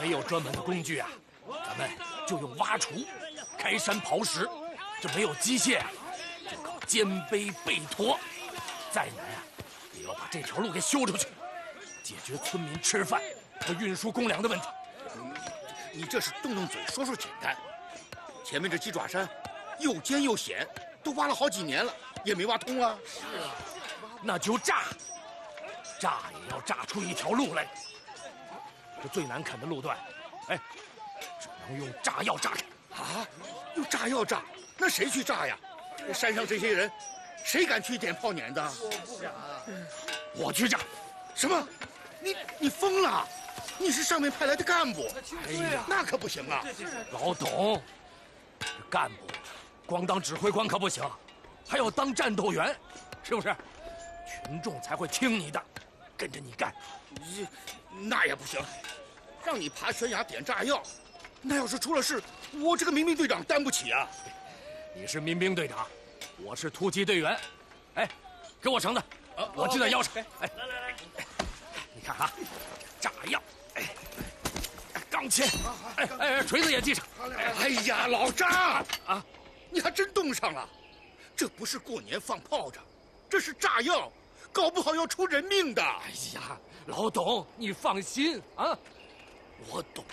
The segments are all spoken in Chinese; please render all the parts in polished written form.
没有专门的工具啊，咱们就用挖锄、开山刨石。这没有机械啊，就靠肩背背驮。再难啊，也要把这条路给修出去，解决村民吃饭和运输公粮的问题。 你这是动动嘴说说简单，前面这鸡爪山又尖又险，都挖了好几年了，也没挖通啊。 是啊，那就炸也要炸出一条路来。这最难啃的路段，哎，只能用炸药炸开。 啊，用炸药炸？那谁去炸呀？山上这些人，谁敢去点炮碾子？ 我不敢。 我去炸。 什么？你疯了？你是上面派来的干部？ 哎呀， 那可不行啊！ 老董，这干部光当指挥官可不行，还要当战斗员，是不是？群众才会听你的，跟着你干。 那也不行，让你爬悬崖点炸药，那要是出了事，我这个民兵队长担不起啊！ 你是民兵队长，我是突击队员。哎，给我绳子，我系在腰上。哎，来，你看啊，炸药，钢钎，锤子也系上。 哎呀，老张啊，你还真动上了！这不是过年放炮仗，这是炸药，搞不好要出人命的。 哎呀，老董，你放心啊，我懂。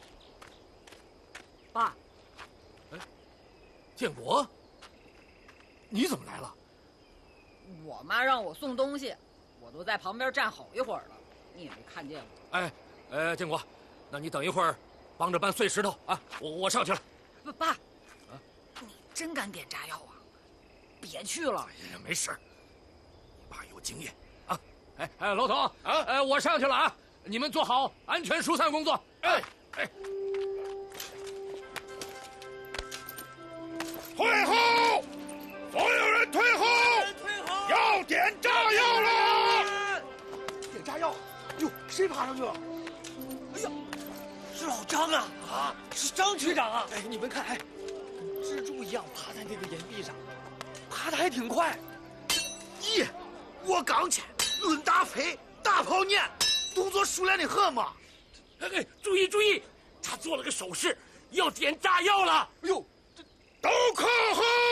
爸。 建国，你怎么来了？ 我妈让我送东西，我都在旁边站好一会儿了，你也没看见我。 建国，那你等一会儿，帮着搬碎石头啊！我上去了。 爸，你真敢点炸药啊？别去了。 哎呀，没事，你爸有经验啊。老董啊，我上去了啊，你们做好安全疏散工作。哎。 退后！所有人退后！要点炸药了！ 点炸药！哟，谁爬上去了？哎呀，是老张啊！啊，是张局长啊！哎，你们看，蜘蛛一样爬在那个岩壁上，爬得还挺快。 咦，我刚去，论打飞，大炮撵，动作熟练的很嘛。 注意，他做了个手势，要点炸药了。 哎呦！ 都靠后！